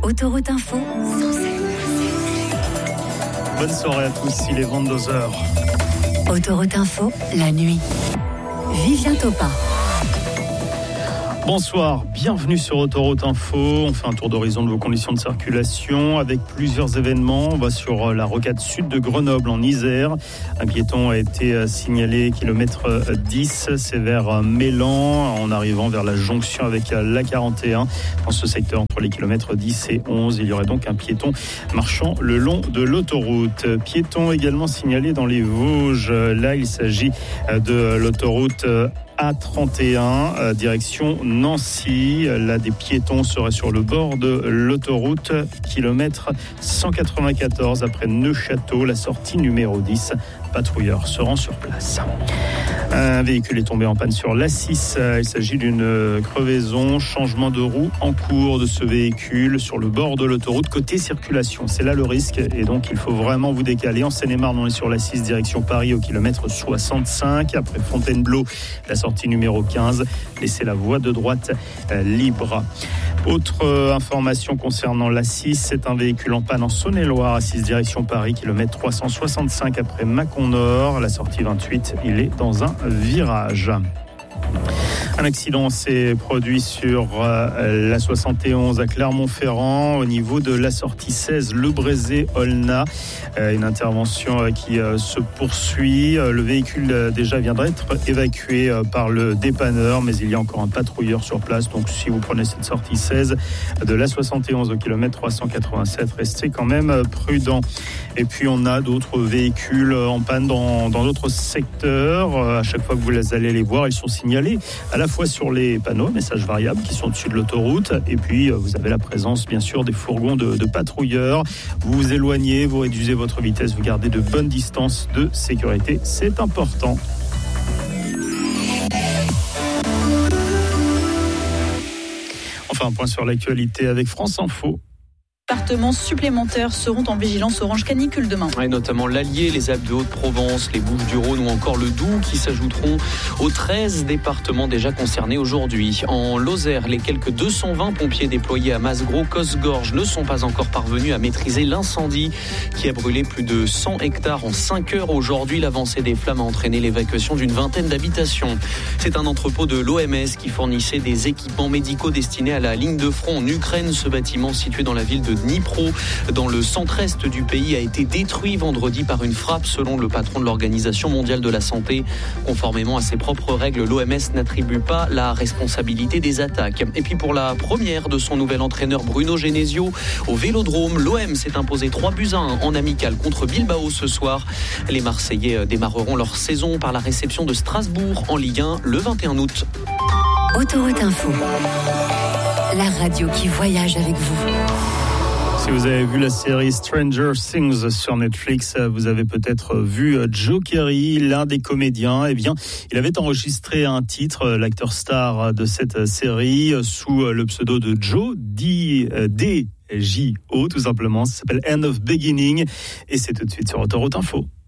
Autoroute Info, Bonne soirée à tous, il est 22h. Autoroute Info, la nuit. Vivien Topin. Bonsoir, bienvenue sur Autoroute Info. On fait un tour d'horizon de vos conditions de circulation avec plusieurs événements. On va sur la rocade sud de Grenoble en Isère. Un piéton a été signalé kilomètre 10, c'est vers Mélan, en arrivant vers la jonction avec la 41. Dans ce secteur, entre les kilomètres 10 et 11, il y aurait donc un piéton marchant le long de l'autoroute. Piéton également signalé dans les Vosges. Là, il s'agit de l'autoroute A31, direction Nancy. Là, des piétons seraient sur le bord de l'autoroute, kilomètre 194 après Neufchâteau, la sortie numéro 10. Patrouilleurs se rend sur place. Un véhicule est tombé en panne sur l'A6. Il s'agit d'une crevaison, changement de roue en cours de ce véhicule sur le bord de l'autoroute, côté circulation. C'est là le risque et donc il faut vraiment vous décaler. En Seine-et-Marne, on est sur l'A6 direction Paris au kilomètre 65. Après Fontainebleau, la sortie numéro 15. Laissez la voie de droite libre. Autre information concernant l'A6, c'est un véhicule en panne en Saône-et-Loire, A6 direction Paris, kilomètre 365 après Mâcon-Nord. La sortie 28, il est dans un virage. Un accident s'est produit sur la 71 à Clermont-Ferrand au niveau de la sortie 16 Le Brézé-Olna. Une intervention qui se poursuit. Le véhicule déjà vient d'être évacué par le dépanneur, mais il y a encore un patrouilleur sur place. Donc si vous prenez cette sortie 16 de la 71 au kilomètre 387, restez quand même prudent. Et puis on a d'autres véhicules en panne dans d'autres secteurs. À chaque fois que vous allez les voir, ils sont signalés à la fois sur les panneaux, messages variables qui sont au-dessus de l'autoroute, et puis vous avez la présence bien sûr des fourgons de patrouilleurs. Vous vous éloignez, vous réduisez votre vitesse, vous gardez de bonnes distances de sécurité, c'est important. Enfin, un point sur l'actualité avec France Info. Départements supplémentaires seront en vigilance orange canicule demain. Et notamment l'Allier, les Alpes de Haute-Provence, les Bouches-du-Rhône ou encore le Doubs qui s'ajouteront aux 13 départements déjà concernés aujourd'hui. En Lozère, les quelques 220 pompiers déployés à Masgros, Cosgorges ne sont pas encore parvenus à maîtriser l'incendie qui a brûlé plus de 100 hectares en 5 heures aujourd'hui. L'avancée des flammes a entraîné l'évacuation d'une vingtaine d'habitations. C'est un entrepôt de l'OMS qui fournissait des équipements médicaux destinés à la ligne de front en Ukraine. Ce bâtiment situé dans la ville de Dnipro, dans le centre-est du pays, a été détruit vendredi par une frappe selon le patron de l'Organisation mondiale de la santé. Conformément à ses propres règles, l'OMS n'attribue pas la responsabilité des attaques. Et puis pour la première de son nouvel entraîneur Bruno Genesio au Vélodrome, l'OM s'est imposé 3-1 en amical contre Bilbao ce soir. Les Marseillais démarreront leur saison par la réception de Strasbourg en Ligue 1 le 21 août. Autoroute Info, la radio qui voyage avec vous. Si vous avez vu la série Stranger Things sur Netflix, vous avez peut-être vu Joe Keery, l'un des comédiens. Eh bien, il avait enregistré un titre, l'acteur star de cette série, sous le pseudo de Joe, D-J-O tout simplement. Ça s'appelle End of Beginning et c'est tout de suite sur Autoroute Info.